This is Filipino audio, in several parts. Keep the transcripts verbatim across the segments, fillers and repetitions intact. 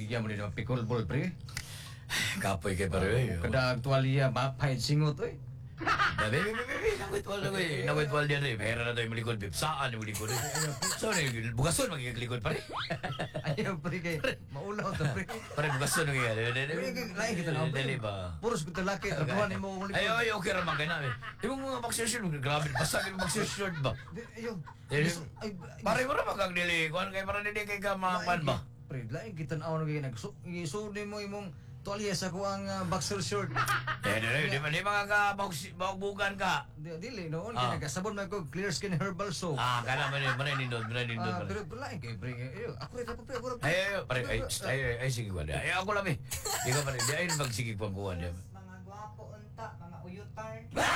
bigyan mo din ng pickleball, pre. Kapoy kay pare. Kada aktualya, mapahit singot, eh. Babe, babe, babe, nawitwal na ko eh. Nawitwal din eh. Mahira na tayo malikod, babe. Saan yung malikod eh? Saan eh? Bugason magiging pare. Ayaw, pre, kay maulaw to, pre. Pare, bugason na kaya. Lain kita na, pre. Dali ba? Puros kita laki, trabahan mo ulit. Ay, ay, okay raman ka na eh. Yung mga boxer grabe, basta yung boxer short ba? Ayun. Pare mo na magkang dili. Kung ano kayo para hindi kayo kamapan ba? Pre, lain kita na ako nagiging nagsunin mo imong tuwalya sa kuang uh, boxer short. Eh, di, di, di mga kabagbugan ka. Di, dili, noon, Ah. kinagkasabon mo ko clear skin herbal soap. Ah, kana man manay nindot, manay nindot. Ah, pero lain kay pre. Ayo, ako rin ako pre, ako rin. Ay, ay, pare, ay, ay, ay, ay, sige ba? Ay, ako lang eh. Di ka pare, di ay magsige pang kuwan. Mga gwapo unta, mga uyutar.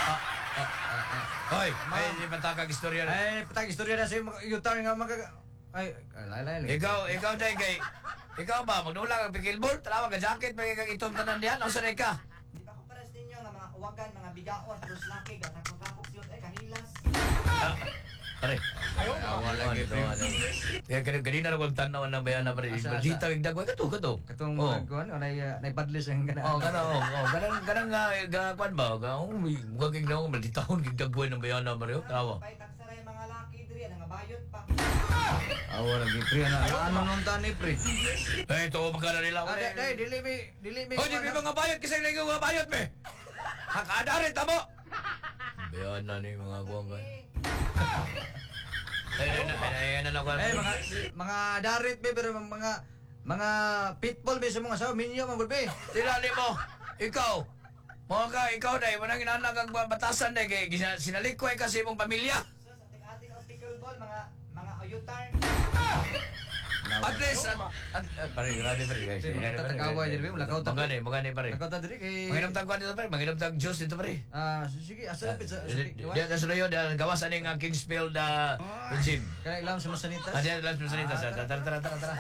Hoy, ay, di patakag istorya na. Ay, patag istorya na sa mga yutar nga mag ay, lay lay. Ikaw, ikaw dahil kay, ikaw ba, magnula kang pikilbol, talawa ka jacket, may kang itong tanan diyan, ang sanay ka. Di ba ko pares ninyo nga mga uwagan, mga bigaon, terus laki, gatapok-tapok siyon, ay kahilas. Pare, awa lang ito. Kaya kanina kanina na kong tanaw ng bayan na pare, Asa, asa. balita yung dagway, kato, kato. Katong Oh. mga kuan, nay naibadlis ang kana. Oh, kana oh, oh, ganang ganang nga ga kwan ba? Ga oh, mga kig na balita hon kig dagway ng bayan na pare, tawa. Paitak saray mga laki diri, nga bayot pa. Awa lagi pre na. Ano nung tani pre? Eh, ito magkala nila. Ah, dai, dili mi, dili mi. Hoy, di ba mga bayot kasi lang mga bayot me. Hakadare tamo. Bayan na ni mga kuwan ka. Ay, ay, ay, ay, na na Eh mga mga darit be pero mga mga pitbull be sa mga saw minyo man be. Tilali mo, ikaw. Mga ka, ikaw dahil mo nang inanag ang batasan dahil kay gina- sinalikway kasi mong pamilya. So, sa tig-ating ang pickleball, mga mga uyutar. At least, at, at, at, pare, grabe pare. guys. Tatagawa niya, wala ka utak. Magani, magani pare. Nakauta diri kay Manginom tag kwan dito pare, manginom tag juice dito pare. Ah, sige, asa na pizza. Diyan na sunod yun, gawas ani nga Kingsfield na gym. Kaya ilam sa masanitas. Ah, diyan lang sa salita sa tara tara tara tara.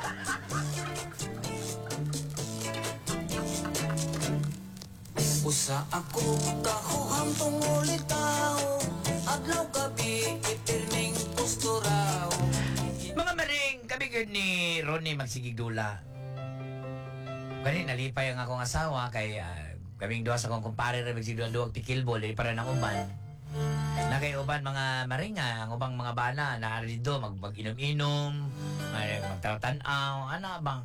Usa ako kahuham tungulit tao adlaw gabi ipirming kusturaw. Mga maring, kami gud ni Ronnie magsigigdula. Kani nalipay ang akong asawa kay ah, kaming duha sa kong kumpare ra magsigdula-duwag tikilbol eh, para nang uban. Na kay uban mga maringa, ang ubang mga bana na dito mag mag-inom-inom, mag magtatan-aw, ana bang.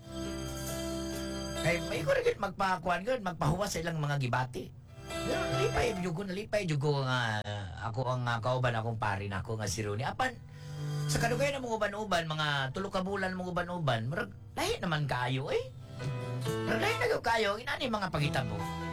Kay may ko rin magpakuan gud, magpahuwas sa ilang mga gibati. Pero nalipay jud ko, nalipay jud ko nga ako ang uh, kauban akong pare nako nga si Ronnie. Apan sa kadugay na mga uban-uban, mga tulo ka bulan mga uban-uban, marag lahi naman kayo eh. Marag lahi na kayo, inani mga pagitabo.